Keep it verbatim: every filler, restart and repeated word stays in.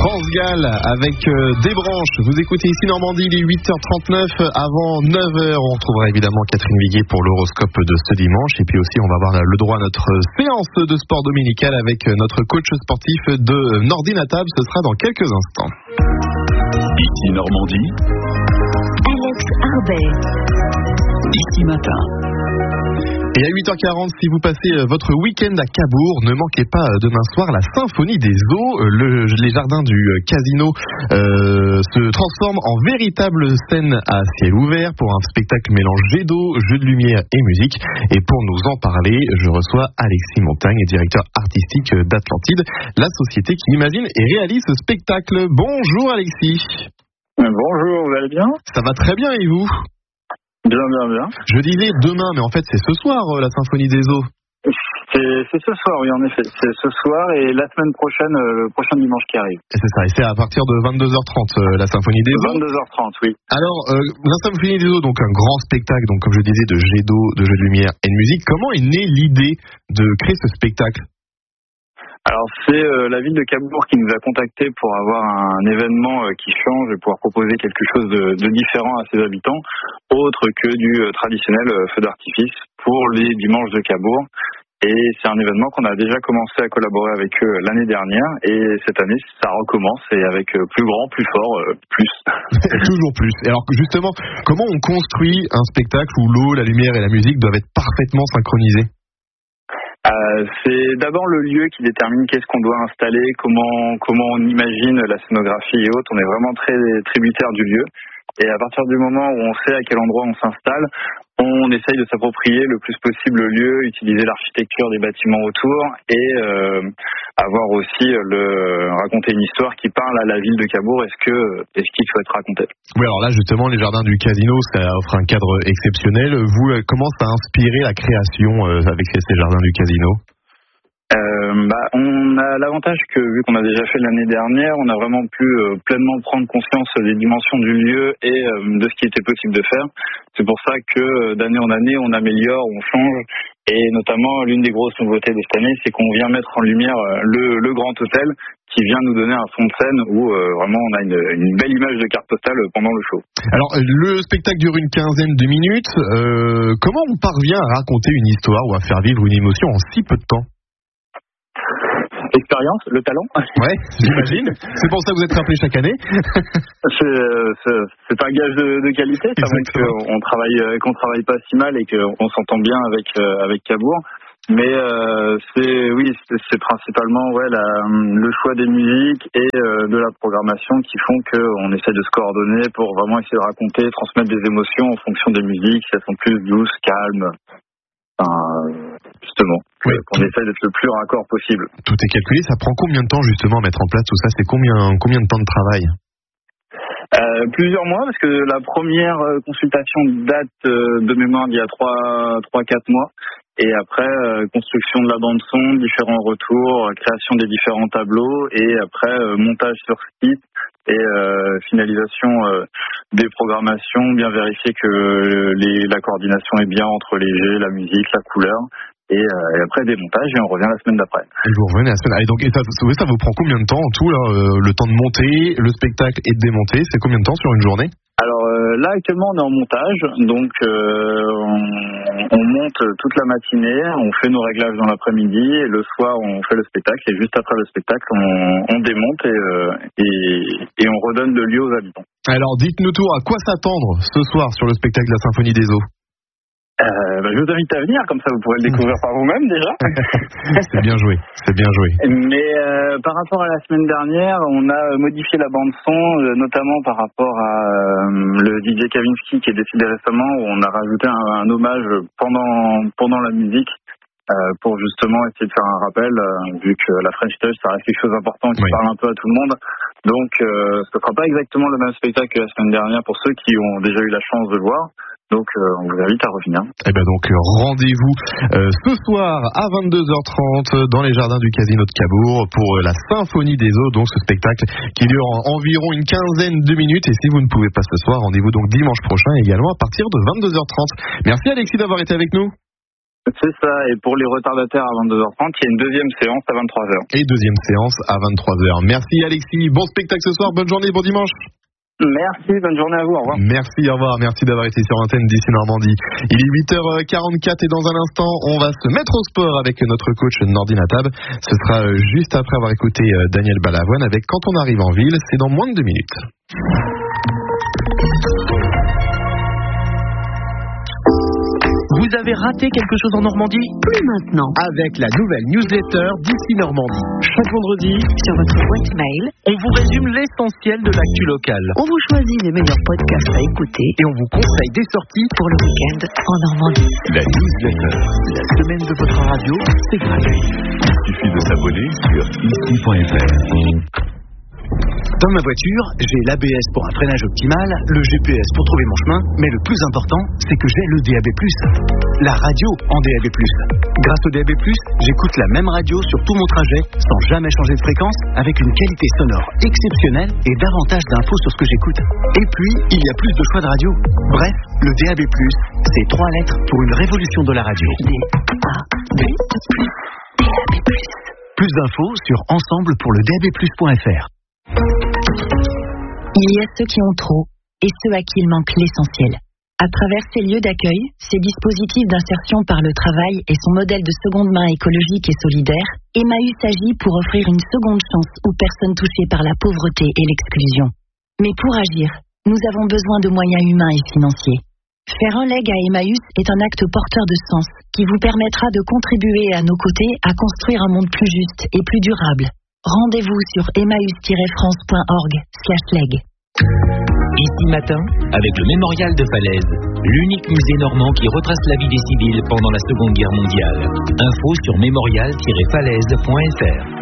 France Gall avec euh, des branches. Vous écoutez ici Normandie, il est huit heures trente-neuf. Avant neuf heures, on retrouvera évidemment Catherine Viguier pour l'horoscope de ce dimanche. Et puis aussi, on va avoir le droit à notre séance de sport dominical avec notre coach sportif de Nordinatab. Ce sera dans quelques instants. Ici Normandie. Alex Arbet. Ici Matin. Et à huit heures quarante, si vous passez votre week-end à Cabourg, ne manquez pas demain soir la Symphonie des Eaux. Le, les jardins du casino euh, se transforment en véritable scène à ciel ouvert pour un spectacle mélange jet d'eau, jeu de lumière et musique. Et pour nous en parler, je reçois Alexis Montagne, directeur artistique d'Atlantide, la société qui imagine et réalise ce spectacle. Bonjour Alexis. Bonjour, vous allez bien? Ça va très bien et vous? Bien, bien, bien. Je disais demain, mais en fait c'est ce soir la Symphonie des Eaux. C'est, c'est ce soir, oui, en effet. C'est ce soir et la semaine prochaine, le prochain dimanche qui arrive. Et c'est ça, et c'est à partir de vingt-deux heures trente, la Symphonie des Eaux. vingt-deux heures trente, oui. Alors, euh, la Symphonie des Eaux, donc un grand spectacle, donc comme je disais, de jet d'eau, de jeu de lumière et de musique. Comment est née l'idée de créer ce spectacle ? Alors c'est euh, la ville de Cabourg qui nous a contactés pour avoir un événement euh, qui change et pouvoir proposer quelque chose de, de différent à ses habitants, autre que du euh, traditionnel euh, feu d'artifice pour les dimanches de Cabourg. Et c'est un événement qu'on a déjà commencé à collaborer avec eux l'année dernière et cette année ça recommence et avec euh, plus grand, plus fort, euh, plus. Toujours plus. Et alors justement, comment on construit un spectacle où l'eau, la lumière et la musique doivent être parfaitement synchronisées ? Euh, c'est d'abord le lieu qui détermine qu'est-ce qu'on doit installer, comment comment on imagine la scénographie et autres. On est vraiment très tributaire du lieu. Et à partir du moment où on sait à quel endroit on s'installe, on essaye de s'approprier le plus possible le lieu, utiliser l'architecture des bâtiments autour et euh, avoir aussi le raconter une histoire qui parle à la ville de Cabourg. Est-ce que est-ce qu'il faut être raconté? Oui, alors là justement les jardins du casino, ça offre un cadre exceptionnel. Vous, comment ça a inspiré la création euh, avec ces, ces jardins du casino? Euh, bah, on a l'avantage que, vu qu'on a déjà fait l'année dernière, on a vraiment pu euh, pleinement prendre conscience des dimensions du lieu et euh, de ce qui était possible de faire. C'est pour ça que euh, d'année en année, on améliore, on change. Et notamment, l'une des grosses nouveautés de cette année, c'est qu'on vient mettre en lumière euh, le, le Grand Hôtel, qui vient nous donner un fond de scène où euh, vraiment on a une, une belle image de carte postale pendant le show. Alors, le spectacle dure une quinzaine de minutes. Euh, comment on parvient à raconter une histoire ou à faire vivre une émotion en si peu de temps ? Expérience, le talent. Ouais, j'imagine. C'est pour ça que vous êtes rappelé chaque année. c'est, c'est, c'est un gage de, de qualité. Ça montre qu'on travaille, qu'on travaille pas si mal et qu'on s'entend bien avec avec Cabourg. Mais euh, c'est oui, c'est, c'est principalement ouais la, le choix des musiques et euh, de la programmation qui font qu'on essaie de se coordonner pour vraiment essayer de raconter, transmettre des émotions en fonction des musiques, si elles sont plus douces, calmes. Enfin, justement, oui. On essaye d'être le plus raccord possible. Tout est calculé, ça prend combien de temps justement à mettre en place tout ça? C'est combien, combien de temps de travail? euh, Plusieurs mois, parce que la première consultation date euh, de mémoire d'il y a trois quatre mois. Et après, euh, construction de la bande-son, différents retours, euh, création des différents tableaux, et après, euh, montage sur site et euh, finalisation euh, des programmations, bien vérifier que euh, les, la coordination est bien entre les jets, la musique, la couleur, et, euh, et après démontage, et on revient la semaine d'après. Et vous revenez la semaine. Et donc, et ça, ça vous prend combien de temps en tout là, euh, le temps de monter, le spectacle et de démonter, c'est combien de temps sur une journée? Alors euh, là actuellement on est en montage, donc euh, on, on monte toute la matinée, on fait nos réglages dans l'après-midi et le soir on fait le spectacle et juste après le spectacle on, on démonte et, euh, et, et on redonne le lieu aux habitants. Alors dites-nous tout, à quoi s'attendre ce soir sur le spectacle de la Symphonie des Eaux? Euh, bah, je vous invite à venir, comme ça vous pourrez le découvrir par vous-même déjà. C'est bien joué, c'est bien joué. Mais euh, par rapport à la semaine dernière, on a modifié la bande son, euh, notamment par rapport à euh, le D J Kavinsky qui est décédé récemment, où on a rajouté un, un hommage pendant pendant la musique euh, pour justement essayer de faire un rappel, euh, vu que la French Touch ça reste quelque chose d'important qui oui. parle un peu à tout le monde. Donc euh, ce ne sera pas exactement le même spectacle que la semaine dernière pour ceux qui ont déjà eu la chance de le voir. Donc euh, on vous invite à revenir. Et ben donc rendez-vous euh, ce soir à vingt-deux heures trente dans les jardins du casino de Cabourg pour euh, la Symphonie des Eaux, donc ce spectacle qui dure en, environ une quinzaine de minutes. Et si vous ne pouvez pas ce soir, rendez-vous donc dimanche prochain également à partir de vingt-deux heures trente. Merci Alexis d'avoir été avec nous. C'est ça, et pour les retardataires à vingt-deux heures trente, il y a une deuxième séance à vingt-trois heures. Et deuxième séance à vingt-trois heures. Merci Alexis, bon spectacle ce soir, bonne journée, bon dimanche. Merci, bonne journée à vous, au revoir. Merci, au revoir, merci d'avoir été sur l'antenne d'Ici Normandie. Il est huit heures quarante-quatre et dans un instant, on va se mettre au sport avec notre coach Nordine Atab. Ce sera juste après avoir écouté Daniel Balavoine avec Quand on arrive en ville, c'est dans moins de deux minutes. Vous avez raté quelque chose en Normandie ? Plus maintenant. Avec la nouvelle newsletter d'Ici Normandie. Chaque vendredi, Sur votre boîte mail, on vous résume l'essentiel de l'actu locale. on vous choisit les meilleurs podcasts à écouter Et on vous conseille des sorties. pour le week-end en Normandie. La newsletter, la semaine de votre radio, c'est gratuit. Il suffit de s'abonner sur ici point f r. Dans ma voiture, j'ai l'A B S pour un freinage optimal, le G P S pour trouver mon chemin, mais le plus important, c'est que j'ai le D A B plus. La radio en D A B plus. Grâce au D A B plus, j'écoute la même radio sur tout mon trajet, sans jamais changer de fréquence, avec une qualité sonore exceptionnelle et davantage d'infos sur ce que j'écoute. Et puis, il y a plus de choix de radio. Bref, le D A B plus, c'est trois lettres pour une révolution de la radio. D A B plus. D A B plus. Plus d'infos sur ensemble pour le D A B plus point f r. Il y a ceux qui ont trop et ceux à qui il manque l'essentiel. À travers ces lieux d'accueil, ces dispositifs d'insertion par le travail et son modèle de seconde main écologique et solidaire, Emmaüs agit pour offrir une seconde chance aux personnes touchées par la pauvreté et l'exclusion. Mais pour agir, nous avons besoin de moyens humains et financiers. Faire un leg à Emmaüs est un acte porteur de sens qui vous permettra de contribuer à nos côtés à construire un monde plus juste et plus durable. Rendez-vous sur emmaüs tiret france point org slash leg. Ici matin, avec le Mémorial de Falaise, l'unique musée normand qui retrace la vie des civils pendant la Seconde Guerre mondiale. Info sur mémorial tiret falaise point f r.